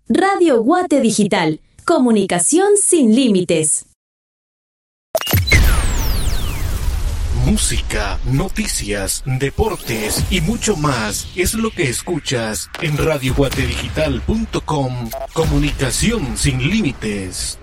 Radio Guate Digital. Comunicación sin límites. Música, noticias, deportes y mucho más es lo que escuchas en radioguatedigital.com. Comunicación sin límites.